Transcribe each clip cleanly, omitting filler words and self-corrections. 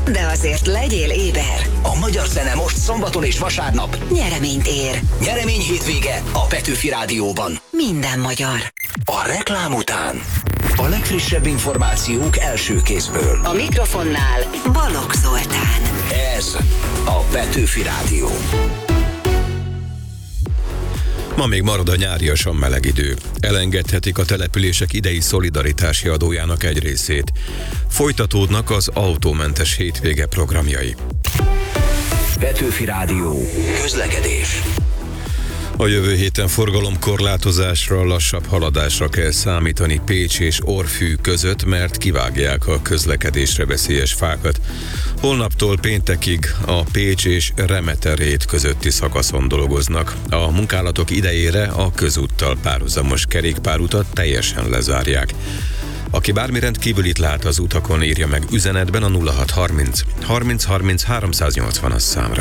de azért legyél éber. A magyar zene most szombaton és vasárnap Nyereményt ér. Nyeremény hétvége a Petőfi Rádióban. Minden magyar. A reklám után a legfrissebb információk első kézből. A mikrofonnál Balogh Zoltán. Ez a Petőfi Rádió. Ma még marad a nyáriasan meleg idő. Elengedhetik a települések idei szolidaritási adójának egy részét. Folytatódnak az autómentes hétvége programjai. Petőfi Rádió. Közlekedés. A jövő héten forgalomkorlátozásra, lassabb haladásra kell számítani Pécs és Orfű között, mert kivágják a közlekedésre veszélyes fákat. Holnaptól péntekig a Pécs és Remeterhét közötti szakaszon dolgoznak. A munkálatok idejére a közúttal párhuzamos kerékpárutat teljesen lezárják. Aki bármi rendkívülit lát az utakon, írja meg üzenetben a 0630 30 30 380-as számra.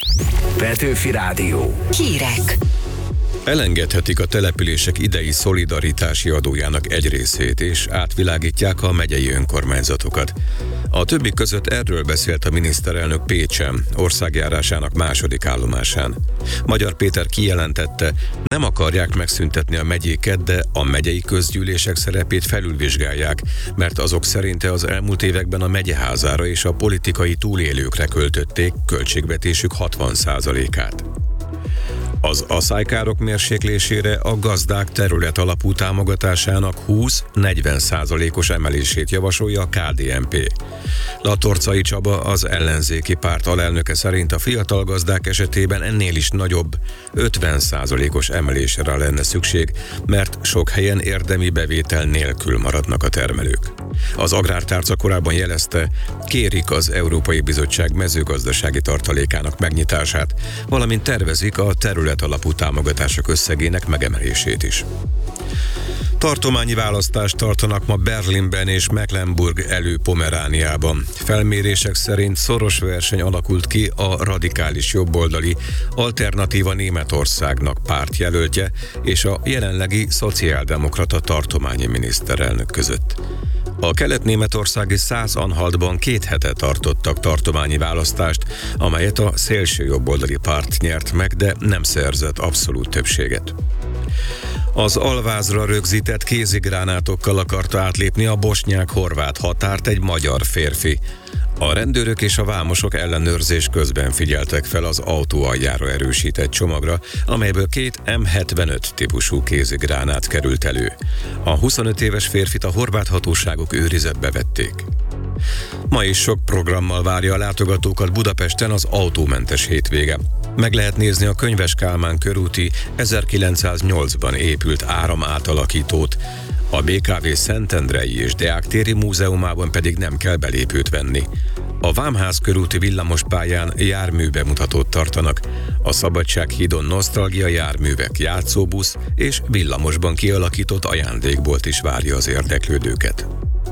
Petőfi Rádió. Hírek. Elengedhetik a települések idei szolidaritási adójának egy részét, és átvilágítják a megyei önkormányzatokat. A többi között erről beszélt a miniszterelnök Pécsen, országjárásának második állomásán. Magyar Péter kijelentette, nem akarják megszüntetni a megyéket, de a megyei közgyűlések szerepét felülvizsgálják, mert azok szerinte az elmúlt években a megyeházára és a politikai túlélőkre költötték költségvetésük 60%-át. Az aszálykárok mérséklésére a gazdák terület alapú támogatásának 20-40%-os emelését javasolja a KDNP. Latorcai Csaba, az ellenzéki párt alelnöke szerint a fiatal gazdák esetében ennél is nagyobb, 50%-os emelésre lenne szükség, mert sok helyen érdemi bevétel nélkül maradnak a termelők. Az Agrártárca korábban jelezte, kérik az Európai Bizottság mezőgazdasági tartalékának megnyitását, valamint tervezik a terület alapú támogatások összegének megemelését is. Tartományi választást tartanak ma Berlinben és Mecklenburg Elő-Pomerániában. Felmérések szerint szoros verseny alakult ki a radikális jobboldali Alternatíva Németországnak pártjelöltje és a jelenlegi szociáldemokrata tartományi miniszterelnök között. A kelet-németországi Szász-Anhaltban 2 hete tartottak tartományi választást, amelyet a szélsőjobboldali párt nyert meg, de nem szerzett abszolút többséget. Az alvázra rögzített kézigránátokkal akarta átlépni a bosnyák-horvát határt egy magyar férfi. A rendőrök és a vámosok ellenőrzés közben figyeltek fel az autó aljára erősített csomagra, amelyből 2 M75 típusú kézigránát került elő. A 25 éves férfit a horvát hatóságok őrizetbe vették. Ma is sok programmal várja a látogatókat Budapesten az autómentes hétvége. Meg lehet nézni a Könyves Kálmán körúti 1908-ban épült áramátalakítót, a BKV Szentendrei és Deák téri múzeumában pedig nem kell belépőt venni. A Vámház körúti villamospályán járműbemutatót tartanak, a Szabadsághídon nosztalgia járművek, játszóbusz és villamosban kialakított ajándékbolt is várja az érdeklődőket.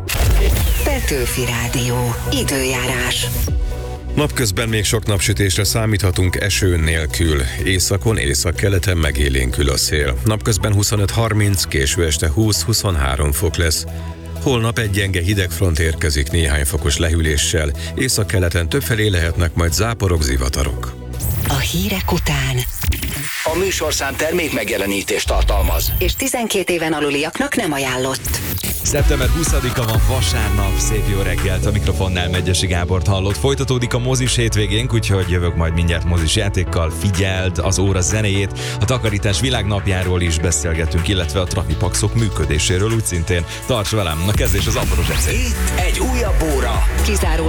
Petőfi Rádió. Időjárás. Napközben még sok napsütésre számíthatunk eső nélkül. Északon, északkeleten megélénkül a szél. Napközben 25-30, késő este 20-23 fok lesz. Holnap egy gyenge hidegfront érkezik néhány fokos lehűléssel. Északkeleten többfelé lehetnek majd záporok, zivatarok. A hírek után. A műsorszám termék megjelenítést tartalmaz. És 12 éven aluliaknak nem ajánlott. Szeptember 20-a van, vasárnap, szép jó reggelt, a mikrofonnál Megyesi Gábort hallott. Folytatódik a mozis hétvégénk, úgyhogy jövök majd mindjárt mozis játékkal, figyeld az óra zenéjét, a takarítás világnapjáról is beszélgetünk, illetve a trafipaxok működéséről úgy szintén. Tarts velem, na kezdés az apros ecé. Itt egy újabb óra. Kizáró